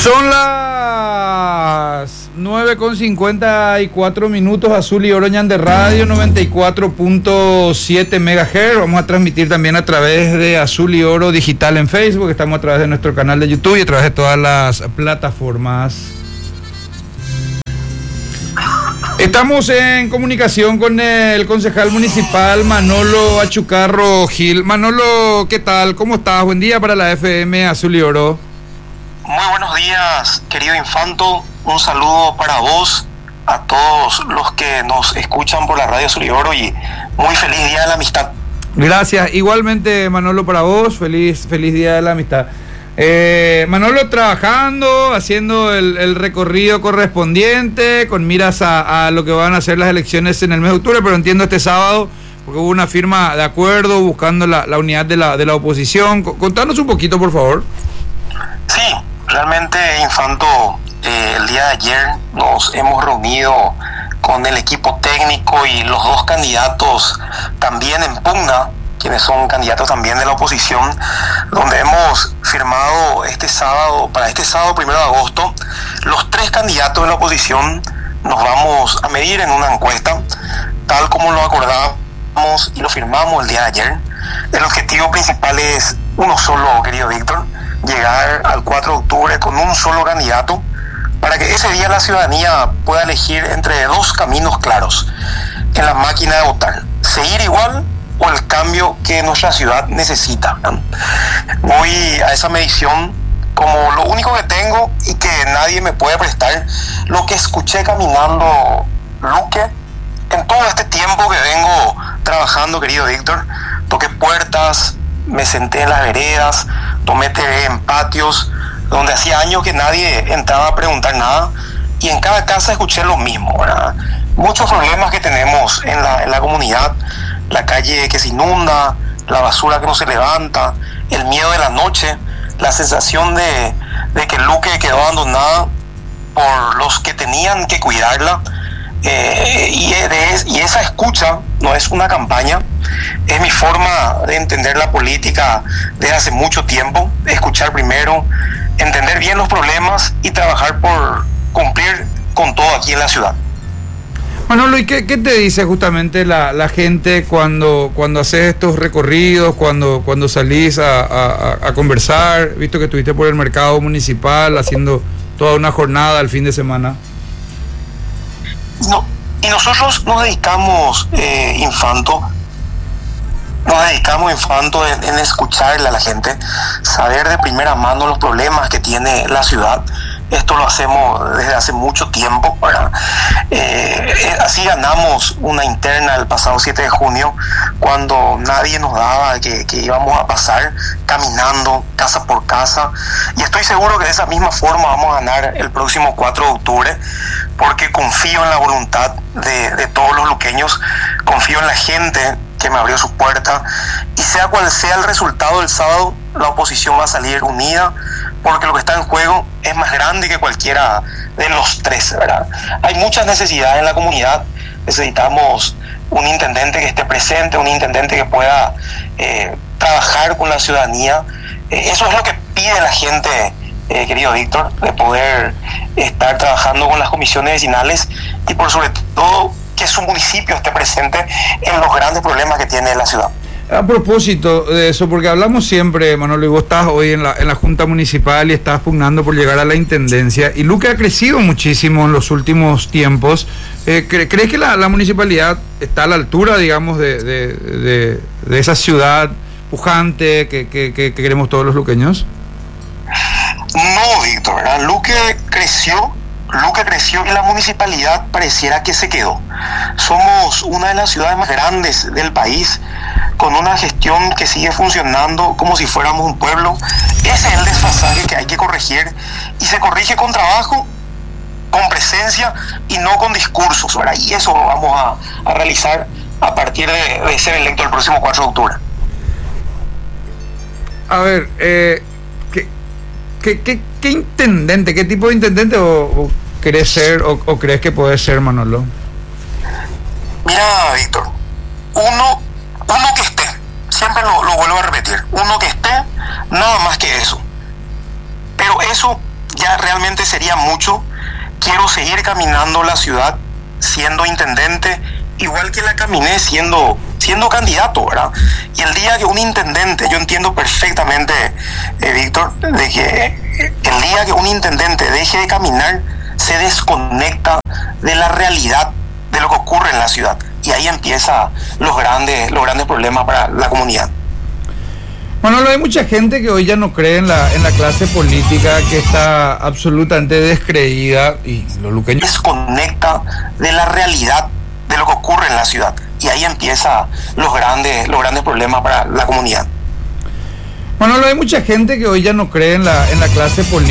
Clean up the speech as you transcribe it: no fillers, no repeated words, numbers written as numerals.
Son las 9:54 Azul y Oro de Radio 94.7 MHz. Vamos a transmitir también a través de Azul y Oro Digital en Facebook. Estamos a través de nuestro canal de YouTube y a través de todas las plataformas. Estamos en comunicación con el concejal municipal Manolo Achucarro Gil. Manolo, ¿qué tal? ¿Cómo estás? Buen día para la FM Azul y Oro. Muy buenos días, querido Infanto. Un saludo para vos, a todos los que nos escuchan por la radio Azul y Oro, y muy feliz Día de la Amistad. Gracias. Igualmente, Manolo, para vos. Feliz Día de la Amistad. Manolo, trabajando, haciendo el recorrido correspondiente, con miras a lo que van a ser las elecciones en el mes de octubre, pero entiendo este sábado, porque hubo una firma de acuerdo buscando la unidad de la oposición. Contanos un poquito, por favor. Sí, realmente, Infanto, el día de ayer nos hemos reunido con el equipo técnico y los dos candidatos también en pugna, quienes son candidatos también de la oposición, donde hemos firmado para este sábado 1 de agosto, los tres candidatos de la oposición nos vamos a medir en una encuesta, tal como lo acordamos y lo firmamos el día de ayer. El objetivo principal es uno solo, querido Víctor: llegar al 4 de octubre con un solo candidato, para que ese día la ciudadanía pueda elegir entre dos caminos claros en la máquina de votar: seguir igual o el cambio que nuestra ciudad necesita. Voy a esa medición como lo único que tengo y que nadie me puede prestar, lo que escuché caminando Luque en todo este tiempo que vengo trabajando, querido Víctor. Toqué puertas, me senté en las veredas, tomé TV en patios, donde hacía años que nadie entraba a preguntar nada, y en cada casa escuché lo mismo, ¿verdad? Muchos problemas que tenemos en la comunidad: la calle que se inunda, la basura que no se levanta, el miedo de la noche, la sensación de que Luque quedó abandonada por los que tenían que cuidarla. Y esa escucha no es una campaña, es mi forma de entender la política desde hace mucho tiempo: escuchar primero, entender bien los problemas y trabajar por cumplir con todo aquí en la ciudad. Manolo, ¿y qué te dice justamente la gente cuando haces estos recorridos, cuando salís a conversar, visto que estuviste por el mercado municipal haciendo toda una jornada el fin de semana? No, y nosotros nos dedicamos, Infanto, en escucharle a la gente, saber de primera mano los problemas que tiene la ciudad. Esto lo hacemos desde hace mucho tiempo, ¿verdad? Así ganamos una interna el pasado 7 de junio, cuando nadie nos daba que íbamos a pasar caminando casa por casa. Y estoy seguro que de esa misma forma vamos a ganar el próximo 4 de octubre, porque confío en la voluntad de todos los luqueños, confío en la gente que me abrió su puerta, y sea cual sea el resultado del sábado, la oposición va a salir unida, porque lo que está en juego es más grande que cualquiera de los tres, ¿verdad? Hay muchas necesidades en la comunidad. Necesitamos un intendente que esté presente, un intendente que pueda trabajar con la ciudadanía. Eso es lo que pide la gente, querido Víctor, de poder estar trabajando con las comisiones vecinales y por sobre todo que su municipio esté presente en los grandes problemas que tiene la ciudad. A propósito de eso, porque hablamos siempre, Manolo, y vos estás hoy en la Junta Municipal y estás pugnando por llegar a la Intendencia, y Luque ha crecido muchísimo en los últimos tiempos. ¿Crees que la municipalidad está a la altura, digamos, de esa ciudad pujante que queremos todos los luqueños? No, Víctor, ¿verdad? Luque creció y la municipalidad pareciera que se quedó. Somos una de las ciudades más grandes del país, con una gestión que sigue funcionando como si fuéramos un pueblo. Ese es el desfasaje que hay que corregir, y se corrige con trabajo, con presencia y no con discursos, ¿verdad? Y eso lo vamos a realizar a partir de ser electo el próximo 4 de octubre. A ver, ¿qué intendente, qué tipo de intendente o querés ser o crees que podés ser, Manolo? Mira, Víctor, uno que esté, siempre lo vuelvo a repetir, uno que esté, nada más que eso. Pero eso ya realmente sería mucho. Quiero seguir caminando la ciudad siendo intendente, igual que la caminé siendo candidato, ¿verdad? Y el día que un intendente, yo entiendo perfectamente, Víctor, de que el día que un intendente deje de caminar, se desconecta de la realidad de lo que ocurre en la ciudad. Y ahí empiezan los grandes problemas para la comunidad. Manolo, hay mucha gente que hoy ya no cree en la clase política, que está absolutamente descreída, y los luqueños desconecta de la realidad de lo que ocurre en la ciudad. Y ahí empiezan los grandes problemas para la comunidad. Manolo, hay mucha gente que hoy ya no cree en la clase política.